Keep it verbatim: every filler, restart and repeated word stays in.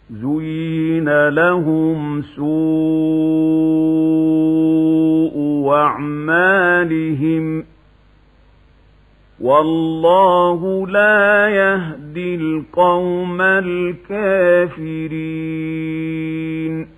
زُيِّنَ لَهُمْ سُوءُ أَعْمَالِهِمْ وَاللَّهُ لَا يَهْدِي الْقَوْمَ الْكَافِرِينَ